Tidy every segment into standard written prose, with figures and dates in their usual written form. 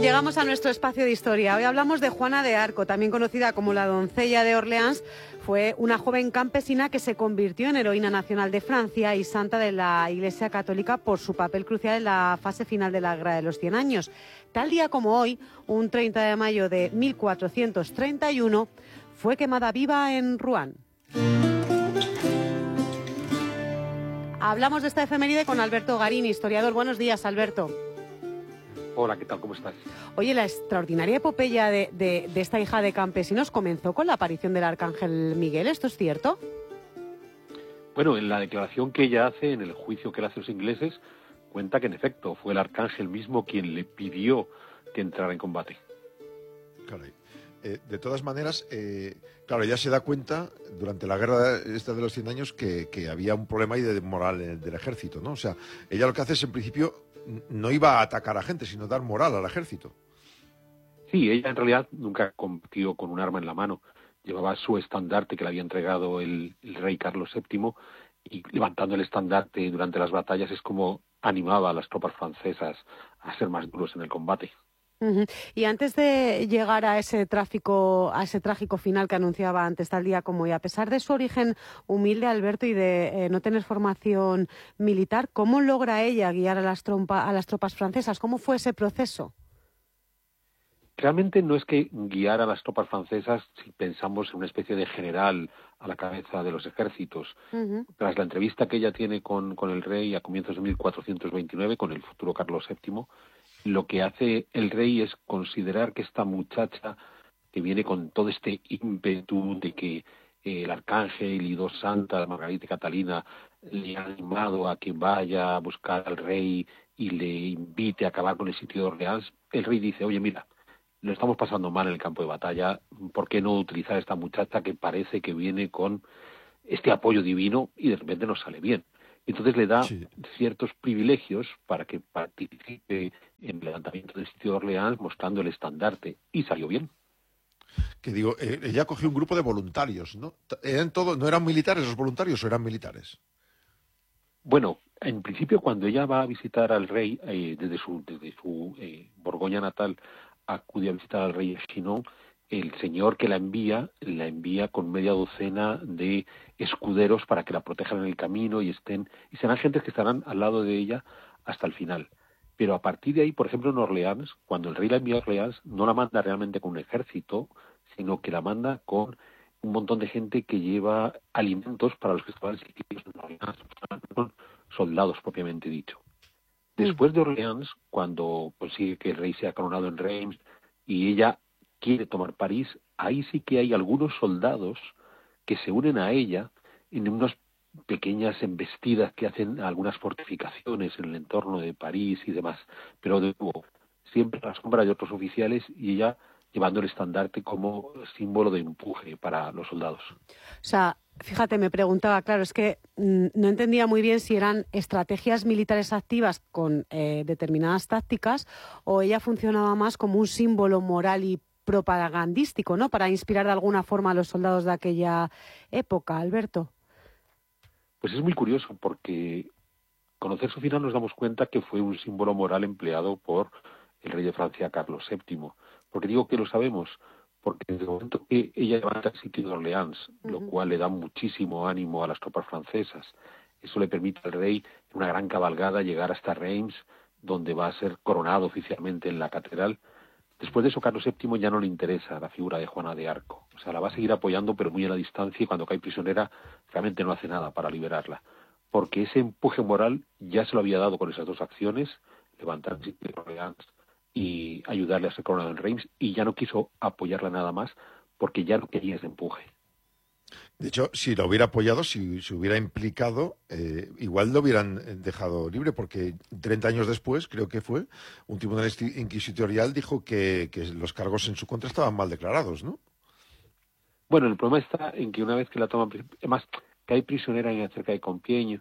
Llegamos a nuestro espacio de historia. Hoy hablamos de Juana de Arco, también conocida como la doncella de Orleans. Fue una joven campesina que se convirtió en heroína nacional de Francia y santa de la Iglesia Católica por su papel crucial en la fase final de la Guerra de los 100 años. Tal día como hoy, un 30 de mayo de 1431, fue quemada viva en Rouen. Hablamos de esta efeméride con Alberto Garín, historiador. Buenos días, Alberto. Hola, ¿qué tal? ¿Cómo estás? Oye, la extraordinaria epopeya de esta hija de campesinos comenzó con la aparición del arcángel Miguel, ¿esto es cierto? Bueno, en la declaración que ella hace, en el juicio que le hace a los ingleses, cuenta que en efecto fue el arcángel mismo quien le pidió que entrara en combate. Caray. De todas maneras, claro, ella se da cuenta durante la guerra esta de los 100 años que había un problema ahí de moral del ejército, ¿no? O sea, ella lo que hace es, en principio, no iba a atacar a gente, sino dar moral al ejército. Sí, ella en realidad nunca combatió con un arma en la mano. Llevaba su estandarte que le había entregado el rey Carlos VII y levantando el estandarte durante las batallas es como animaba a las tropas francesas a ser más duros en el combate. Y antes de llegar a ese trágico final que anunciaba antes, tal día como hoy, a pesar de su origen humilde, Alberto, y de no tener formación militar, ¿cómo logra ella guiar a las tropas francesas? ¿Cómo fue ese proceso? Realmente no es que guiara a las tropas francesas si pensamos en una especie de general a la cabeza de los ejércitos. Tras la entrevista que ella tiene con el rey a comienzos de 1429, con el futuro Carlos VII, lo que hace el rey es considerar que esta muchacha que viene con todo este ímpetu de que el arcángel y dos santas, Margarita y Catalina, le han animado a que vaya a buscar al rey y le invite a acabar con el sitio de Orleans, el rey dice, oye, mira, lo estamos pasando mal en el campo de batalla, ¿por qué no utilizar a esta muchacha que parece que viene con este apoyo divino y de repente nos sale bien? Entonces le da ciertos privilegios para que participe en el levantamiento del sitio de Orleans mostrando el estandarte, y salió bien. Que digo, ella cogió un grupo de voluntarios, ¿no? ¿No eran militares los voluntarios o eran militares? Bueno, en principio cuando ella va a visitar al rey, desde su Borgoña natal, acude a visitar al rey Chinon, el señor que la envía con media docena de escuderos para que la protejan en el camino y serán gentes que estarán al lado de ella hasta el final. Pero a partir de ahí, por ejemplo, en Orleans, cuando el rey la envía a Orleans, no la manda realmente con un ejército, sino que la manda con un montón de gente que lleva alimentos para los que estaban sitiados en Orleans, son soldados propiamente dicho. Después de Orleans, cuando consigue que el rey sea coronado en Reims y ella quiere tomar París, ahí sí que hay algunos soldados que se unen a ella en unas pequeñas embestidas que hacen algunas fortificaciones en el entorno de París y demás, pero de nuevo, siempre a la sombra de otros oficiales y ella llevando el estandarte como símbolo de empuje para los soldados. O sea, fíjate, me preguntaba, claro, es que no entendía muy bien si eran estrategias militares activas con determinadas tácticas o ella funcionaba más como un símbolo moral y propagandístico, ¿no? Para inspirar de alguna forma a los soldados de aquella época, Alberto. Pues es muy curioso porque conocer su final nos damos cuenta que fue un símbolo moral empleado por el rey de Francia, Carlos VII. ¿Por qué digo que lo sabemos? Porque desde el momento que ella levanta el sitio de Orleans, lo cual le da muchísimo ánimo a las tropas francesas, eso le permite al rey, en una gran cabalgada, llegar hasta Reims, donde va a ser coronado oficialmente en la catedral. Después de eso, Carlos VII ya no le interesa la figura de Juana de Arco. O sea, la va a seguir apoyando, pero muy a la distancia, y cuando cae prisionera, realmente no hace nada para liberarla. Porque ese empuje moral ya se lo había dado con esas dos acciones, levantar el sitio de Orleans y ayudarle a ser coronado en Reims, y ya no quiso apoyarla nada más, porque ya no quería ese empuje. De hecho, si lo hubiera apoyado, si se hubiera implicado, igual lo hubieran dejado libre, porque 30 años después, creo que fue, un tribunal inquisitorial dijo que los cargos en su contra estaban mal declarados, ¿no? Bueno, el problema está en que una vez que la toman, además, cae prisionera cerca de Compiègne,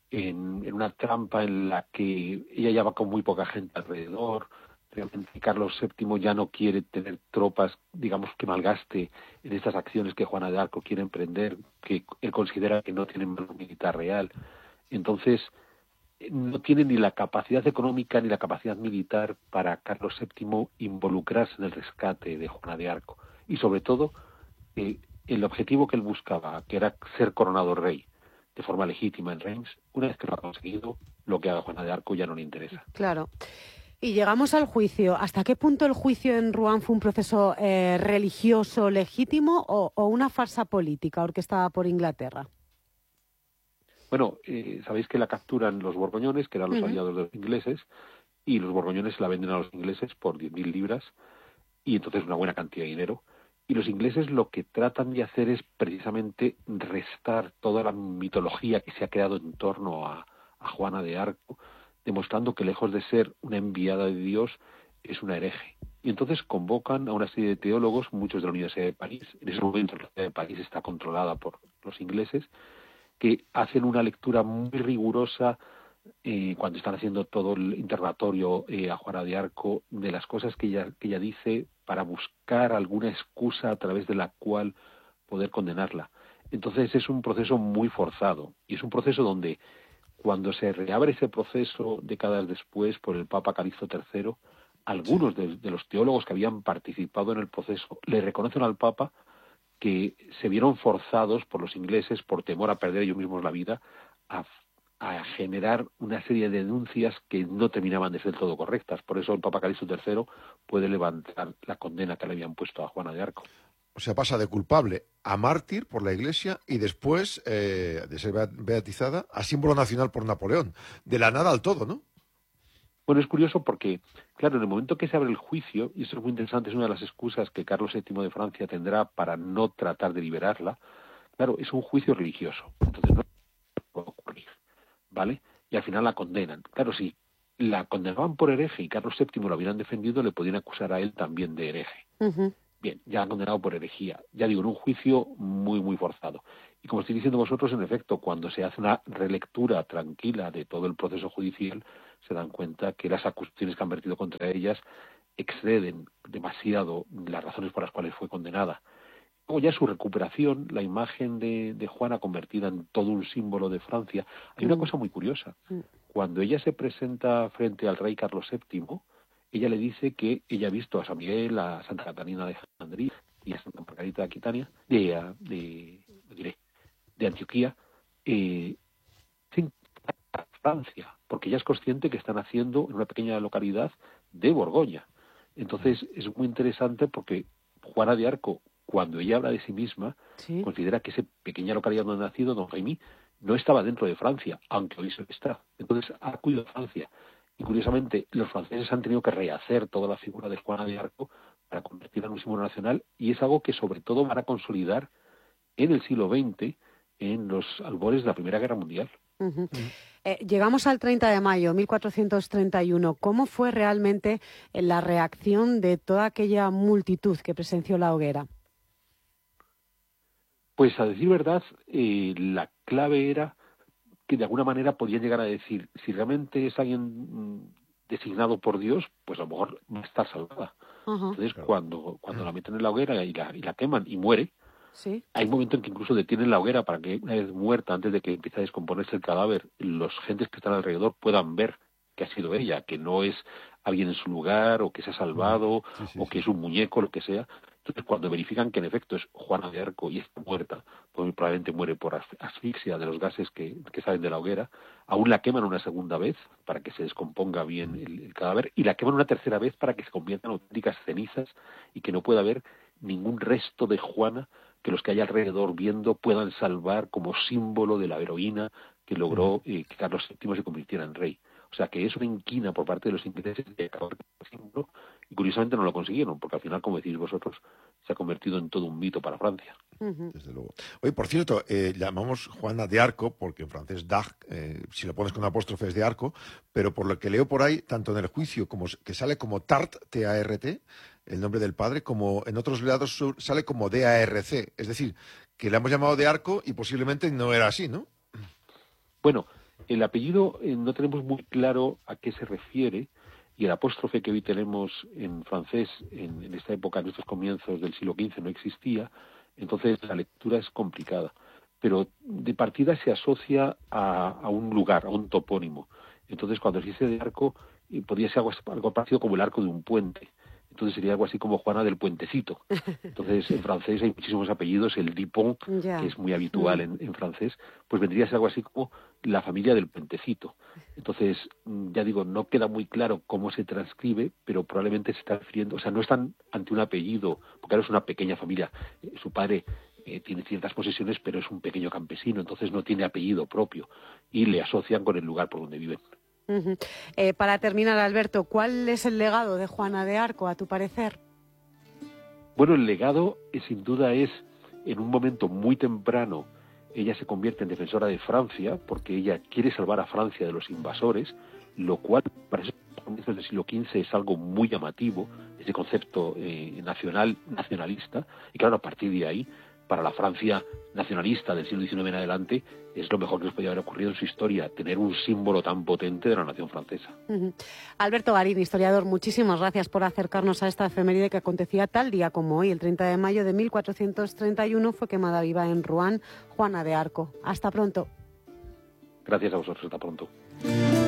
en una trampa en la que ella ya va con muy poca gente alrededor. Realmente Carlos VII ya no quiere tener tropas, digamos, que malgaste en estas acciones que Juana de Arco quiere emprender, que él considera que no tienen mano militar real. Entonces, no tiene ni la capacidad económica ni la capacidad militar para Carlos VII involucrarse en el rescate de Juana de Arco. Y sobre todo, el objetivo que él buscaba, que era ser coronado rey de forma legítima en Reims, una vez que lo ha conseguido, lo que haga Juana de Arco ya no le interesa. Claro. Y llegamos al juicio. ¿Hasta qué punto el juicio en Rouen fue un proceso religioso legítimo o una farsa política orquestada por Inglaterra? Bueno, sabéis que la capturan los borgoñones, que eran los aliados de los ingleses, y los borgoñones la venden a los ingleses por 10.000 libras, y entonces una buena cantidad de dinero. Y los ingleses lo que tratan de hacer es precisamente restar toda la mitología que se ha creado en torno a Juana de Arco, demostrando que lejos de ser una enviada de Dios, es una hereje. Y entonces convocan a una serie de teólogos, muchos de la Universidad de París. En ese momento la Universidad de París está controlada por los ingleses, que hacen una lectura muy rigurosa cuando están haciendo todo el interrogatorio a Juana de Arco de las cosas que ella dice para buscar alguna excusa a través de la cual poder condenarla. Entonces es un proceso muy forzado y es un proceso donde cuando se reabre ese proceso décadas después por el Papa Calixto III, algunos de los teólogos que habían participado en el proceso le reconocen al Papa que se vieron forzados por los ingleses, por temor a perder ellos mismos la vida, a generar una serie de denuncias que no terminaban de ser del todo correctas. Por eso el Papa Calixto III puede levantar la condena que le habían puesto a Juana de Arco. O sea, pasa de culpable a mártir por la Iglesia y después de ser beatizada a símbolo nacional por Napoleón. De la nada al todo, ¿no? Bueno, es curioso porque, claro, en el momento que se abre el juicio, y esto es muy interesante, es una de las excusas que Carlos VII de Francia tendrá para no tratar de liberarla, claro, es un juicio religioso, entonces no puede ocurrir, ¿vale? Y al final la condenan. Claro, si la condenaban por hereje y Carlos VII lo hubieran defendido, le podían acusar a él también de hereje. Bien, ya han condenado por herejía. Ya digo, en un juicio muy, muy forzado. Y como estoy diciendo vosotros, en efecto, cuando se hace una relectura tranquila de todo el proceso judicial, se dan cuenta que las acusaciones que han vertido contra ellas exceden demasiado las razones por las cuales fue condenada. Luego ya su recuperación, la imagen de Juana convertida en todo un símbolo de Francia, hay una cosa muy curiosa. Cuando ella se presenta frente al rey Carlos VII, ella le dice que ella ha visto a San Miguel, a Santa Catarina de Alejandría y a Santa Margarita de Aquitania, de Antioquía, sin Francia, porque ella es consciente que están haciendo en una pequeña localidad de Borgoña. Entonces es muy interesante porque Juana de Arco, cuando ella habla de sí misma, considera que esa pequeña localidad donde ha nacido Don Jaime no estaba dentro de Francia, aunque hoy se está. Entonces ha acudido a Francia. Y curiosamente, los franceses han tenido que rehacer toda la figura de Juana de Arco para convertirla en un símbolo nacional, y es algo que sobre todo van a consolidar en el siglo XX, en los albores de la Primera Guerra Mundial. Llegamos al 30 de mayo, 1431. ¿Cómo fue realmente la reacción de toda aquella multitud que presenció la hoguera? Pues a decir verdad, la clave era que de alguna manera podían llegar a decir, si realmente es alguien designado por Dios, pues a lo mejor va a estar salvada. Entonces, cuando la meten en la hoguera y la queman y muere, hay un momento en que incluso detienen la hoguera para que una vez muerta, antes de que empiece a descomponerse el cadáver, los gentes que están alrededor puedan ver que ha sido ella, que no es alguien en su lugar, o que se ha salvado, o que es un muñeco, lo que sea. Entonces, cuando verifican que en efecto es Juana de Arco y está muerta, pues probablemente muere por asfixia de los gases que salen de la hoguera, aún la queman una segunda vez para que se descomponga bien el cadáver, y la queman una tercera vez para que se conviertan en auténticas cenizas y que no pueda haber ningún resto de Juana que los que hay alrededor viendo puedan salvar como símbolo de la heroína que logró que Carlos VII se convirtiera en rey. O sea, que es una inquina por parte de los ingleses de acabar con el símbolo, y curiosamente no lo consiguieron, porque al final, como decís vosotros, se ha convertido en todo un mito para Francia. Desde luego. Oye, por cierto, llamamos Juana de Arco, porque en francés d'Arc, si lo pones con apóstrofe es de arco, pero por lo que leo por ahí, tanto en el juicio como que sale como Tart, T-A-R-T, el nombre del padre, como en otros lados sale como D-A-R-C, es decir, que le hemos llamado de Arco y posiblemente no era así, ¿no? Bueno, el apellido no tenemos muy claro a qué se refiere, y el apóstrofe que hoy tenemos en francés en esta época, en estos comienzos del siglo XV, no existía, entonces la lectura es complicada. Pero de partida se asocia a un lugar, a un topónimo. Entonces, cuando se dice de arco, podría ser algo parecido como el arco de un puente. Entonces sería algo así como Juana del Puentecito. Entonces, en francés hay muchísimos apellidos, el Dupont, que es muy habitual en francés, pues vendría a ser algo así como la familia del Puentecito. Entonces, ya digo, no queda muy claro cómo se transcribe, pero probablemente se está refiriendo, o sea, no están ante un apellido, porque ahora es una pequeña familia. Su padre tiene ciertas posesiones, pero es un pequeño campesino, entonces no tiene apellido propio, y le asocian con el lugar por donde viven. Para terminar, Alberto, ¿cuál es el legado de Juana de Arco, a tu parecer? Bueno, el legado sin duda es, en un momento muy temprano, ella se convierte en defensora de Francia, porque ella quiere salvar a Francia de los invasores, lo cual para esos comienzos del siglo XV es algo muy llamativo, ese concepto nacionalista, y claro, a partir de ahí, para la Francia nacionalista del siglo XIX en adelante, es lo mejor que les podía haber ocurrido en su historia, tener un símbolo tan potente de la nación francesa. Alberto Garín, historiador, muchísimas gracias por acercarnos a esta efeméride que acontecía tal día como hoy, el 30 de mayo de 1431, fue quemada viva en Rouen Juana de Arco. Hasta pronto. Gracias a vosotros, hasta pronto.